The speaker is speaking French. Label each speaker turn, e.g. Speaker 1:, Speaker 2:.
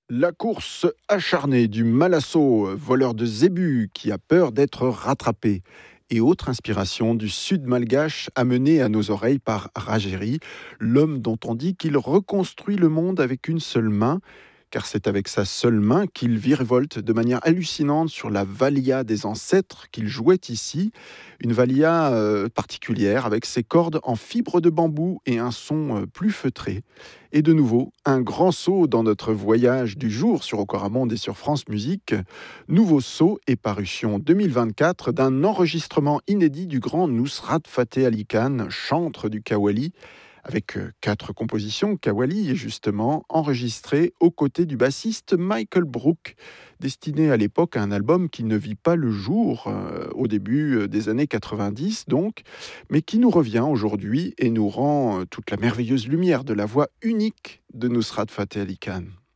Speaker 1: La course acharnée du Malasso, voleur de zébus qui a peur d'être rattrapé. Et autre inspiration du sud malgache amenée à nos oreilles par Ragéry, l'homme dont on dit qu'il reconstruit le monde avec une seule main, car c'est avec sa seule main qu'il virevolte de manière hallucinante sur la valia des ancêtres qu'il jouait ici, une valia particulière avec ses cordes en fibre de bambou et un son plus feutré. Et de nouveau, un grand saut dans notre voyage du jour sur Okoramonde et sur France Musique. Nouveau saut et parution 2024 d'un enregistrement inédit du grand Nusrat Fateh Ali Khan, chantre du Kawali, avec 4 compositions Kawali, justement, enregistrées aux côtés du bassiste Michael Brook, destiné à l'époque à un album qui ne vit pas le jour, au début des années 90 donc, mais qui nous revient aujourd'hui et nous rend toute la merveilleuse lumière de la voix unique de Nusrat Fateh Ali Khan.